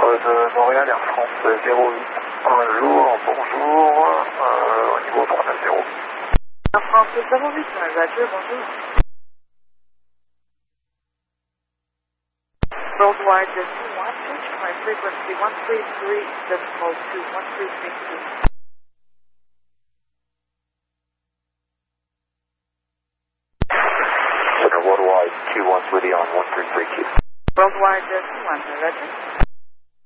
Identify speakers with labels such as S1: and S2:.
S1: Montréal Air France 08. Bonjour, au niveau 390.
S2: Air France 08, Roger, bonjour. Worldwide 21, switch my frequency 133, decimal 2, 1332.
S1: Center Worldwide 21 with you on 1332.
S2: Worldwide 21, Roger.